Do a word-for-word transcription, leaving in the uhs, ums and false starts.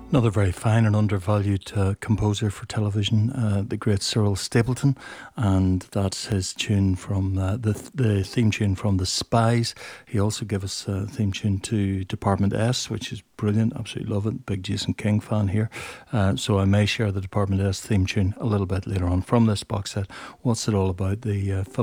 Another very fine and undervalued uh, composer for television, uh, the great Cyril Stapleton, and that's his tune from uh, the the theme tune from The Spies. He also gave us a theme tune to Department S, which is brilliant. Absolutely love it. Big Jason King fan here. Uh, so I may share the Department S theme tune a little bit later on from this box set. What's it all about? The uh,